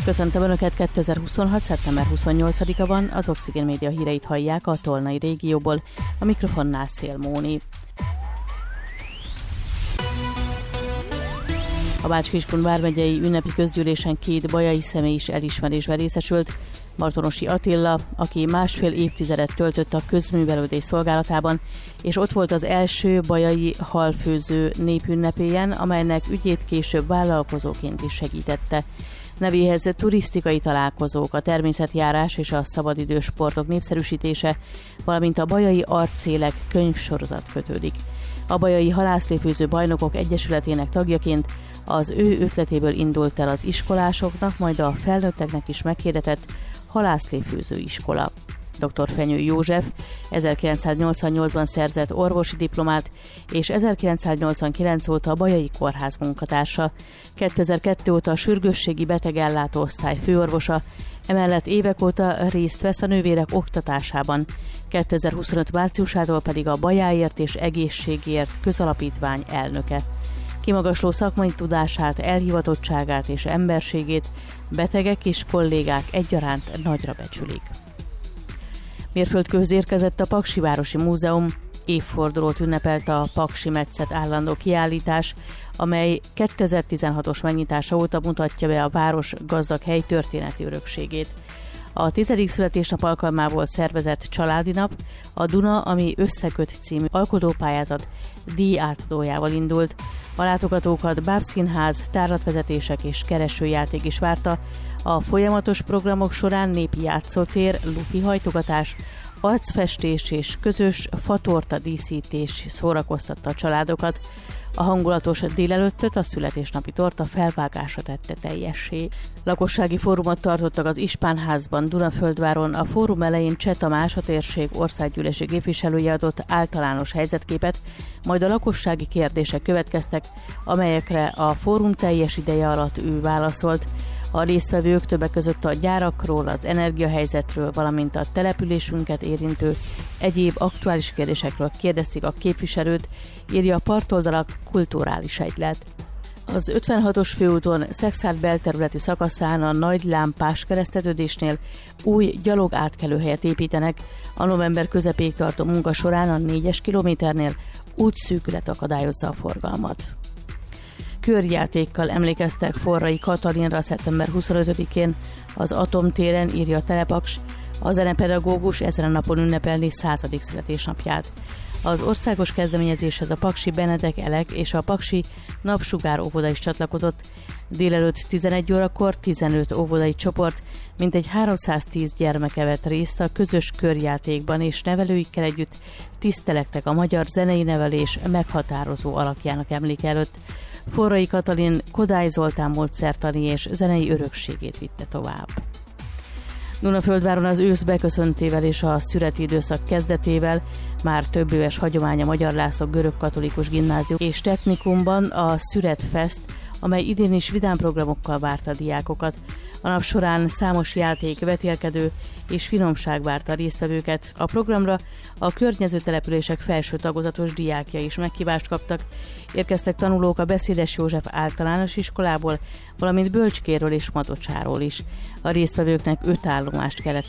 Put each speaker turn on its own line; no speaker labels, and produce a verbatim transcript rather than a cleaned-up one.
Köszöntöm Önöket, kétezer-huszonhat. szeptember huszonnyolcadika van, az Oxigén Média híreit hallják a Tolnai régióból, a mikrofonnál Szél Móni. A Bács-Kiskun vármegyei ünnepi közgyűlésen két bajai személy is elismerésben részesült. Martonosi Attila, aki másfél évtizedet töltött a közművelődés szolgálatában, és ott volt az első bajai halfőző népünnepélyen, amelynek ügyét később vállalkozóként is segítette. Nevéhez turisztikai találkozók, a természetjárás és a szabadidős sportok népszerűsítése, valamint a Bajai Arcélek könyvsorozat kötődik. A Bajai Halászléfőző Bajnokok Egyesületének tagjaként az ő ötletéből indult el az iskolásoknak, majd a felnőtteknek is meghirdetett halászléfőző iskola. dr. Fenyő József ezerkilencszáznyolcvannyolcban szerzett orvosi diplomát, és ezerkilencszáznyolcvankilenc óta a Bajai Kórház munkatársa. kétezer-kettő óta a sürgősségi betegellátó osztály főorvosa, emellett évek óta részt vesz a nővérek oktatásában. kétezer-huszonöt márciusától pedig a Bajáért és Egészségért közalapítvány elnöke. Kimagasló szakmai tudását, elhivatottságát és emberségét betegek és kollégák egyaránt nagyra becsülik. Mérföldkőhöz érkezett a Paksi Városi Múzeum, évfordulót ünnepelt a Paksi Metszet állandó kiállítás, amely kétezer-tizenhatos megnyitása óta mutatja be a város gazdag helytörténeti örökségét. A tizedik születésnap alkalmából szervezett Családi Nap, a Duna, ami összeköt című alkotópályázat díj átadójával indult. A látogatókat bábszínház, tárlatvezetések és keresőjáték is várta. A folyamatos programok során népi játszótér, lufi hajtogatás, arcfestés és közös fatorta díszítés szórakoztatta a családokat. A hangulatos délelőttöt a születésnapi torta felvágása tette teljessé. Lakossági fórumot tartottak az Ispánházban, Dunaföldváron. A fórum elején Cseh Tamás, a térség országgyűlési képviselője adott általános helyzetképet, majd a lakossági kérdések következtek, amelyekre a fórum teljes ideje alatt ő válaszolt. A résztvevők többek között a gyárakról, az energiahelyzetről, valamint a településünket érintő egyéb aktuális kérdésekről kérdezték a képviselőt, írja a Partoldalak kulturális egylet. Az ötvenhatos főúton Szexárd belterületi szakaszán a Nagy Lámpás keresztetődésnél új gyalog átkelőhelyet építenek. A november közepéig tartó munka során a négyes kilométernél útszűkület akadályozza a forgalmat. Körjátékkal emlékeztek Forrai Katalinra szeptember huszonötödikén az Atomtéren, írja a Telepaks. A zenepedagógus ezen a napon ünnepelni századik születésnapját. Az országos kezdeményezéshez a Paksi Benedek Elek és a Paksi Napsugár óvoda is csatlakozott. Délelőtt tizenegy órakor tizenöt óvodai csoport, mintegy háromszáztíz gyermeke vett részt a közös körjátékban, és nevelőikkel együtt tisztelektek a magyar zenei nevelés meghatározó alakjának emléke előtt. Forrai Katalin Kodály Zoltán módszertani és zenei örökségét vitte tovább. Dunaföldváron az ősz beköszöntével és a szüreti időszak kezdetével már több éves hagyománya Magyar László görögkatolikus gimnázium és technikumban a Szüret Fest, amely idén is vidám programokkal várta a diákokat. A nap során számos játék, vetélkedő és finomság várta a résztvevőket. A programra a környező települések felső tagozatos diákjai is meghívást kaptak. Érkeztek tanulók a Beszédes József általános iskolából, valamint Bölcskéről és Madocsáról is. A résztvevőknek öt állomást kellett